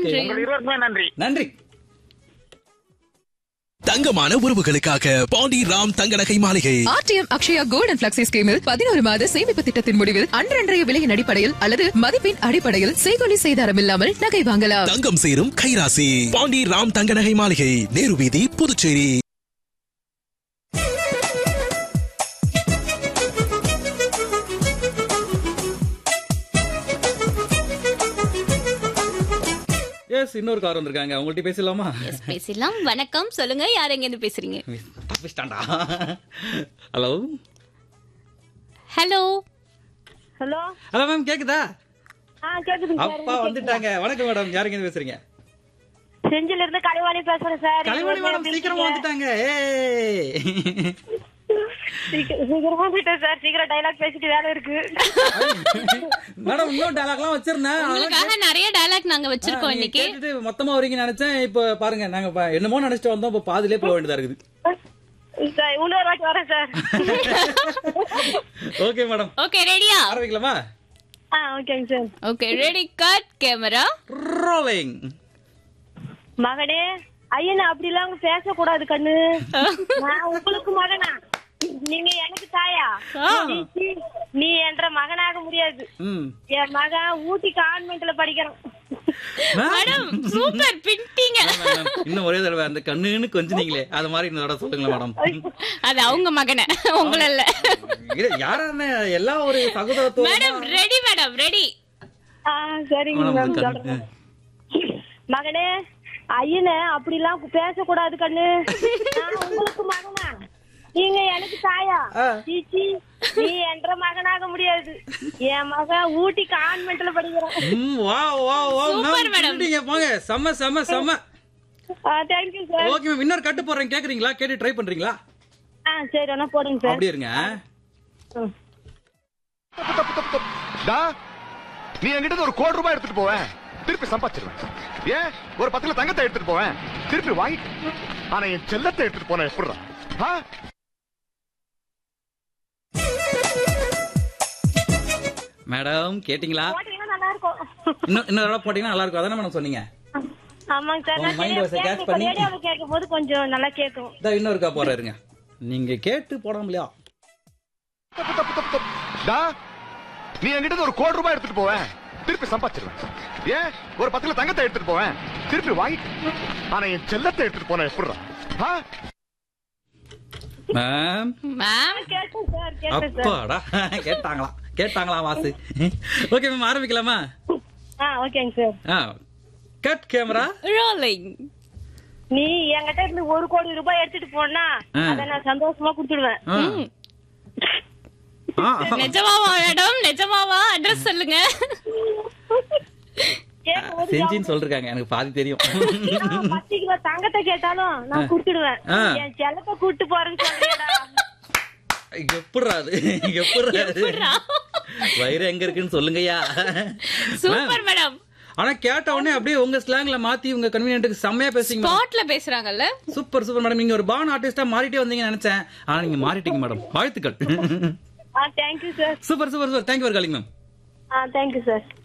நன்றி. உங்கள் இருவருக்குமே நன்றி. நன்றி. தங்கமான உறவுகளுக்காக பாண்டி ராம் தங்க நகை மாளிகை. RTM Akshaya gold and flexi ஸ்கீமில் 11 மாத சேமிப்பு திட்டத்தின் முடிவில் அன்றன்றைய விலையின் அடிப்படையில் அல்லது மதிப்பின் அடிப்படையில் செய்கொலி செய்தாரம் இல்லாமல் நகை வாங்கலாம். தங்கம் சேரும் கைராசி பாண்டி ராம் தங்க நகை மாளிகை, நேரு வீதி, புதுச்சேரி. இன்னொரு கார் வந்திருக்காங்க, அவங்கள்ட்ட பேசலாமா? பேசலாம். வணக்கம், சொல்லுங்க, யார் எங்க இருந்து பேசுறீங்க? Hello hello hello hello ma'am, கேக்குதா? கேக்குதுங்க சார். அப்பா வந்துட்டாங்க. வணக்கம் மேடம், யாருங்க இருந்து பேசுறீங்க? செஞ்சில இருந்து கலைவாணி பேசுறேன் சார். கலைவாணி மேடம் சீக்கிரமா வந்துட்டாங்க. சீக்கிரமா வந்துட்டேன் சார். சீக்கிரம் டயலாக் பேசிட்டு வேலை இருக்கு மேடம். இன்னும் டயலாக்லாம் வச்சிருந்தேன், உங்களுக்காக நிறைய டயலாக் நாங்க வச்சிருக்கோம் இன்னைக்கு. கேட்டுட்டு மொத்தமா வரீங்க நினைச்சேன். இப்ப பாருங்க, நாங்க என்னமோ நினைச்சிட்டு வந்தோம், இப்ப பாதிலே போக வேண்டியதா இருக்குது. இன்னொரு வாட்டி வரேன் சார். Okay madam. ஓகே, ரெடியா? ஆரம்பிக்கலாமா? ஓகேங்க sir. Okay, ready, cut, camera rolling. மகனே, ஐயனா அப்படிலாம் பேசக்கூடாது கண்ணு. நான் உங்களுக்கு மகனா, நீங்க எனக்கு தாயா? நீ என்ற மகனாக முடியாது. என் மகன் ஊட்டி கான்வென்ட்ல படிக்கிறான். Madam super பின்டிங்க. இன்னும் ஒரே தடவை அந்த கண்ணுன்னு கொஞ்சம் நீங்களே அது மாதிரி இன்னொரு தடவை சொல்லுங்களேன் மேடம். அது அவங்க மகனை, உங்கள இல்ல. யாரான எல்லாம் ஒரு சகோதரத்துவம். Madam ready, madam ready. சரிங்க மேம், சொல்றேன். மகனே, ஐயன அப்படிலாம் பேசக்கூடாது கண்ணு. நான் உங்களுக்கு மகனா, நீங்க எனக்கு தாயா? சீச்சி, நீ என்ற மகனாக முடியாது. என் மகன் ஊட்டி கான்வென்ட்ல படிக்கிறான். Super madam. போங்க, செம்ம செம்ம செம்ம. Thank you sir. ஓகே மேம், இன்னொரு கட்டு போடுறேன், கேக்குறீங்களா? கேட்டு ட்ரை பண்றீங்களா? சரி, வேணா போடுங்க சார். அப்படி இருங்க. நீ என்கிட்ட ஒரு கோடி ரூபாய் எடுத்துட்டு போவேன், திருப்பி சம்பாதிச்சிருவேன். ஏன் ஒரு 10 கிலோ தங்கத்தை எடுத்துட்டு போவேன், திருப்பி வாங்கிட்டு. ஆனா என் செல்லத்தை எடுத்துட்டு போன எப்படிடா? மேடம் கேட்டீங்களா? நல்லா இருக்கும். இன்னொரு தடவை போட்டீங்கன்னா நல்லா இருக்கும். அதானே மேடம் சொன்னீங்க? ஆமாங்க சார். உங்க மைண்ட் வாய்ஸ் கேட்ச் பண்ணி ரேடியோல கேட்கும்போது கொஞ்சம் நல்லா கேட்கும். இன்னொருக்கா போறாருங்க, நீங்க கேட்டு போடாமலையா? நீ என்கிட்ட ஒரு கோடி ரூபாய் எடுத்துட்டு போவேன், திருப்பி சம்பாதிச்சிருவேன். ஏன் ஒரு 10 கிலோ தங்கத்தை எடுத்துட்டு போவேன், திருப்பி வாங்கிட்டு. ஆனா என் செல்லத்தை எடுத்துட்டு போன எப்படிடா? மேம் கேட்கும் சார், கேட்கும் சார். அப்பாடா, கேட்டாங்களா வாசு? ஓகே மேம், ஆரம்பிக்கலாமா? ஓகேங்க சார். Cut, camera rolling. நீ என்கிட்ட இருந்து 1 கோடி ரூபாய் எடுத்துட்டு போனா அத நான் சந்தோஷமா குடுத்துடுவேன். நிஜமாவா மேடம்? நிஜமாவா? அட்ரஸ் சொல்லுங்க. செஞ்சின்னு சொல்றாங்க, எனக்கு பாதி தெரியும். 10 கிலோ தங்கத்தை கேட்டாலும் நான் குடுத்துடுவேன். என் செல்லத்தை கூட்டு போறேன்னு சொல்றேடா. எப்படிரா வயிறு எங்க இருக்குன்னு சொல்லுங்கய்யா. Super madam. ஆனா கேட்ட உடனே அப்படியே உங்க ஸ்லாங்ல மாத்தி உங்க கன்வீனியன்ட்க்கு செம்மையா பேசுறீங்க. ஸ்பாட்ல பேசுறாங்கல்ல. Super super madam. நீங்க ஒரு பான் ஆர்டிஸ்டா மாறிட்டே வந்தீங்கன்னு நினைச்சேன், ஆனா நீங்க மாறிட்டீங்க மேடம். வாழ்த்துக்கள். Thank you sir. Super super super. Thank you for calling ma'am. Thank you sir.